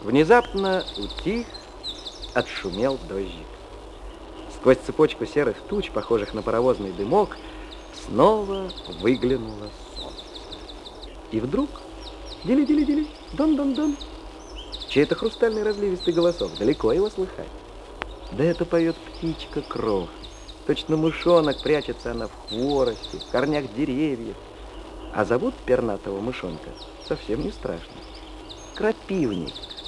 Внезапно утих, отшумел дождик. Сквозь цепочку серых туч, похожих на паровозный дымок, снова выглянуло солнце. И вдруг дили-дили-дили, дон-дон-дон. Чей-то хрустальный разливистый голосок, далеко его слыхать. Да это поет птичка Крох. Точно мышонок, прячется она в хворосте, в корнях деревьев. А зовут пернатого мышонка совсем не страшно. Крапивник.